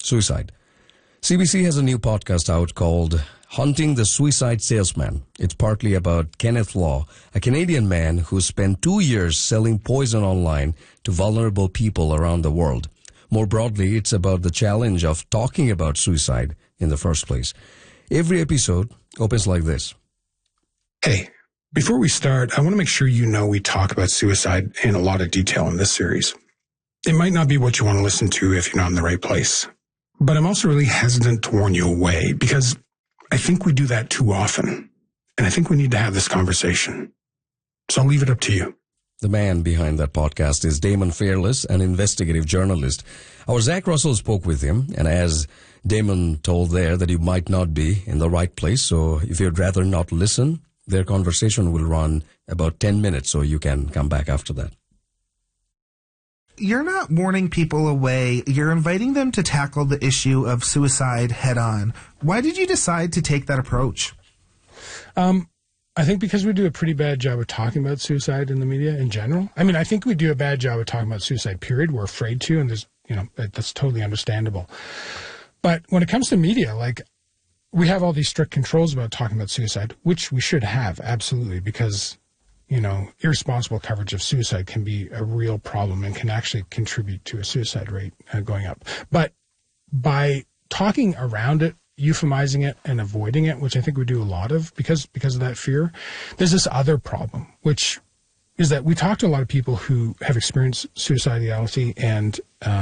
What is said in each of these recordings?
suicide. CBC has a new podcast out called Hunting the Suicide Salesman. It's partly about Kenneth Law, a Canadian man who spent 2 years selling poison online to vulnerable people around the world. More broadly, it's about the challenge of talking about suicide in the first place. Every episode opens like this. Hey, before we start, I want to make sure you know we talk about suicide in a lot of detail in this series. It might not be what you want to listen to if you're not in the right place. But I'm also really hesitant to warn you away because I think we do that too often. And I think we need to have this conversation. So I'll leave it up to you. The man behind that podcast is Damon Fairless, an investigative journalist. Our Zach Russell spoke with him, and as Damon told there that you might not be in the right place, so if you'd rather not listen, their conversation will run about 10 minutes, so you can come back after that. You're not warning people away. You're inviting them to tackle the issue of suicide head on. Why did you decide to take that approach? I think because we do a pretty bad job of talking about suicide in the media in general. I mean, I think we do a bad job of talking about suicide, period. We're afraid to, and that's totally understandable. But when it comes to media, we have all these strict controls about talking about suicide, which we should have, absolutely, because irresponsible coverage of suicide can be a real problem and can actually contribute to a suicide rate going up. But by talking around it, euphemizing it, and avoiding it, which I think we do a lot of because of that fear, there's this other problem, which is that we talk to a lot of people who have experienced suicidality and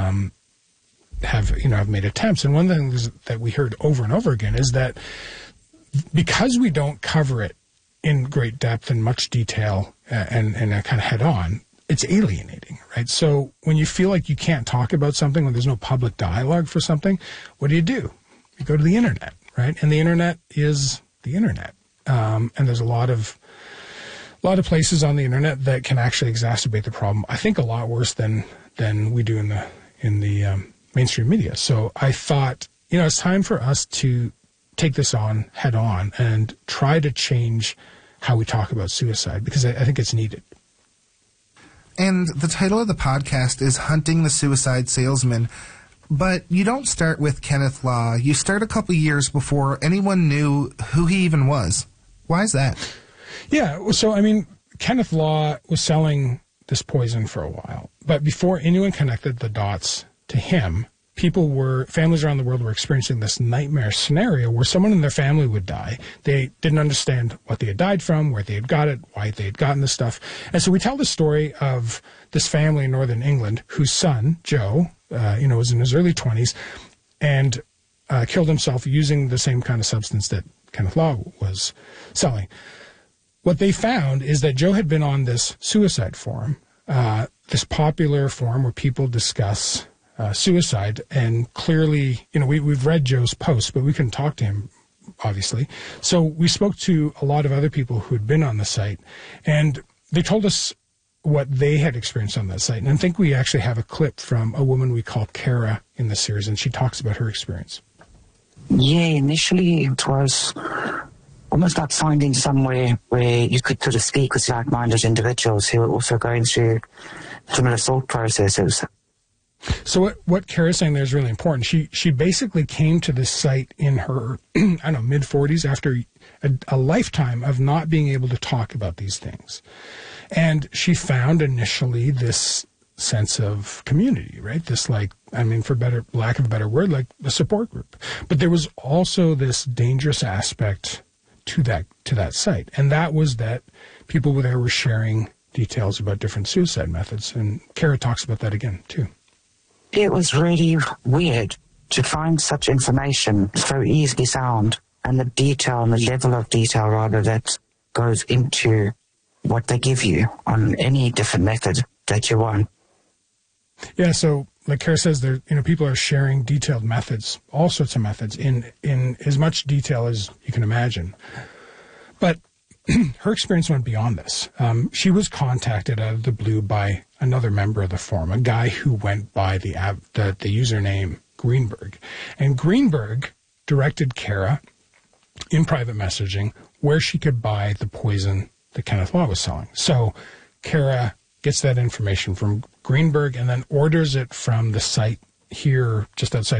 have made attempts. And one of the things that we heard over and over again is that because we don't cover it in great depth and much detail and kind of head on, it's alienating, right? So when you feel like you can't talk about something, when there's no public dialogue for something, what do? You go to the internet, right? And the internet is the internet. And there's a lot of places on the internet that can actually exacerbate the problem. I think a lot worse than we do in the mainstream media. So I thought, it's time for us to take this on head on and try to change how we talk about suicide, because I think it's needed. And the title of the podcast is Hunting the Suicide Salesman. But you don't start with Kenneth Law. You start a couple years before anyone knew who he even was. Why is that? Yeah, so Kenneth Law was selling this poison for a while. But before anyone connected the dots to him, families around the world were experiencing this nightmare scenario where someone in their family would die. They didn't understand what they had died from, where they had got it, why they had gotten this stuff. And so we tell the story of this family in northern England whose son, Joe, was in his early 20s and killed himself using the same kind of substance that Kenneth Law was selling. What they found is that Joe had been on this suicide forum, this popular forum where people discuss suicide, and clearly, we've read Joe's posts, but we couldn't talk to him, obviously. So we spoke to a lot of other people who had been on the site, and they told us what they had experienced on that site. And I think we actually have a clip from a woman we call Kara in the series, and she talks about her experience. Yeah, initially it was almost like finding somewhere where you could sort of speak with like-minded individuals who are also going through similar thought processes. So what Kara's saying there is really important. She basically came to this site in her, mid-40s after a lifetime of not being able to talk about these things. And she found initially this sense of community, right? This lack of a better word, like a support group. But there was also this dangerous aspect to that site. And that was that people there were sharing details about different suicide methods. And Kara talks about that again, too. It was really weird to find such information so easily found, and the detail and the level of detail, rather, that goes into what they give you on any different method that you want. Yeah, so like Kara says, people are sharing detailed methods, all sorts of methods, in as much detail as you can imagine. But her experience went beyond this. She was contacted out of the blue by another member of the forum, a guy who went by the username Greenberg. And Greenberg directed Kara in private messaging where she could buy the poison that Kenneth Law was selling. So Kara gets that information from Greenberg and then orders it from the site here just outside